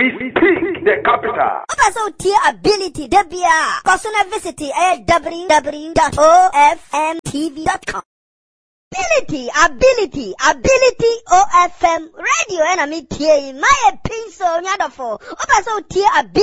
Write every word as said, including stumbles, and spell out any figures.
speak the capital. Also, tier ability, Debia. Cosuna visit w w w dot o f m t v dot com. Ability, ability, ability O F M radio. And I mean, my opinion, so nyadofo. Also, tier ability.